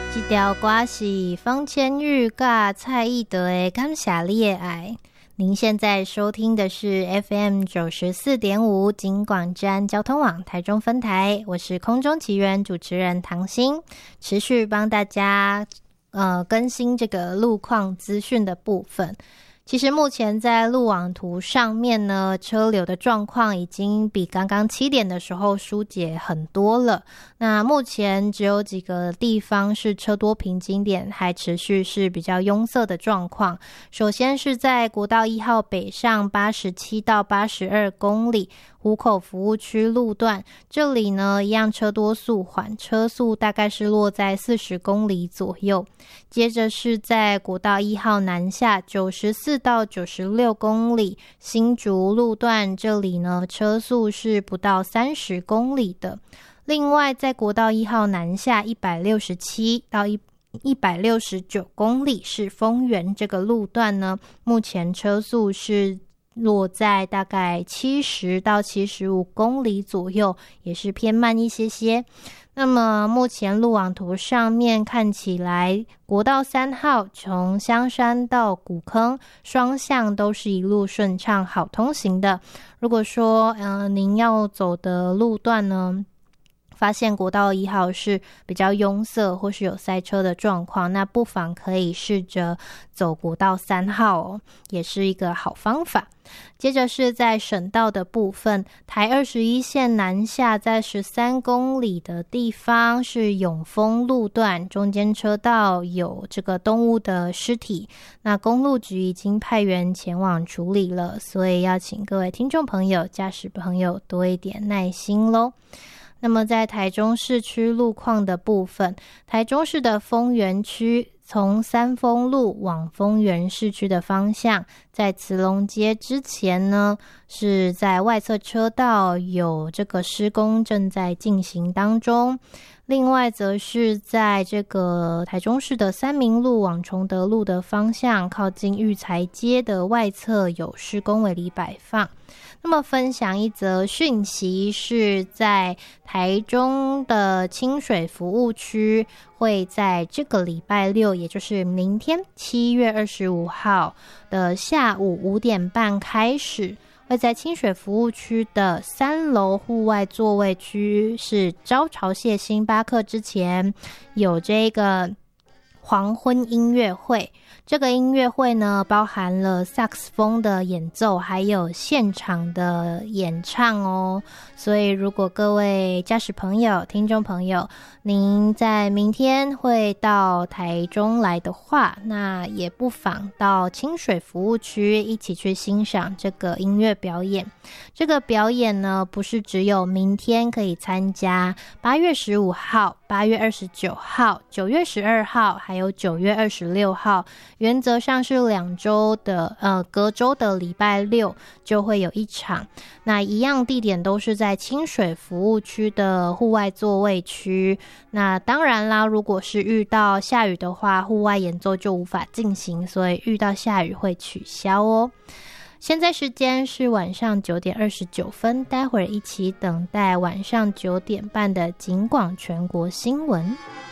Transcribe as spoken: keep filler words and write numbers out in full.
这条歌是方千玉跟蔡义德的《感谢你的爱》。您现在收听的是 F M 九十四点五 金广治安交通网台中分台，我是空中奇缘主持人唐心，持续帮大家呃更新这个路况资讯的部分。其实目前在路网图上面呢，车流的状况已经比刚刚七点的时候疏解很多了。那目前只有几个地方是车多瓶颈点，还持续是比较拥塞的状况。首先是在国道一号北上八十七到八十二公里湖口服务区路段，这里呢一样车多速缓，车速大概是落在四十公里左右。接着是在国道一号南下九十四到九十六公里新竹路段，这里呢车速是不到三十公里的。另外在国道一号南下一百六十七到一百六十九公里是丰原这个路段呢，目前车速是落在大概七十到七十五公里左右，也是偏慢一些些。那么目前路网图上面看起来，国道三号从香山到古坑双向都是一路顺畅好通行的。如果说呃您要走的路段呢，发现国道一号是比较拥塞或是有塞车的状况，那不妨可以试着走国道三号哦，也是一个好方法。接着是在省道的部分，台二十一线南下在十三公里的地方是永丰路段，中间车道有这个动物的尸体，那公路局已经派员前往处理了，所以要请各位听众朋友驾驶朋友多一点耐心咯。那么在台中市区路况的部分，台中市的丰原区从三丰路往丰原市区的方向，在慈龙街之前呢，是在外侧车道有这个施工正在进行当中。另外则是在这个台中市的三民路往崇德路的方向，靠近育才街的外侧有施工围篱摆放。那么分享一则讯息，是在台中的清水服务区，会在这个礼拜六，也就是明天七月二十五号的下午五点半开始，会在清水服务区的三楼户外座位区，是招潮蟹星巴克之前有这个黄昏音乐会。这个音乐会呢，包含了萨克斯风的演奏，还有现场的演唱哦。所以如果各位驾驶朋友、听众朋友，您在明天会到台中来的话，那也不妨到清水服务区一起去欣赏这个音乐表演。这个表演呢，不是只有明天可以参加，八月十五号、八月二十九号、九月十二号，还有九月二十六号，原则上是两周的呃隔周的礼拜六就会有一场。那一样地点都是在清水服务区的户外座位区。那当然啦，如果是遇到下雨的话，户外演奏就无法进行，所以遇到下雨会取消哦。现在时间是晚上九点二十九分，待会儿一起等待晚上九点半的警广全国新闻。